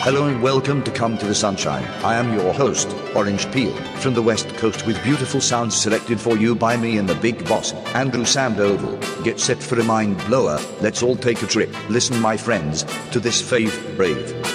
Hello and welcome to Come to the Sunshine. I am your host, Orange Peel, from the West Coast with beautiful sounds selected for you by me and the big boss, Andrew Sandoval. Get set for a mind blower. Let's all take a trip. Listen, my friends, to this fave rave.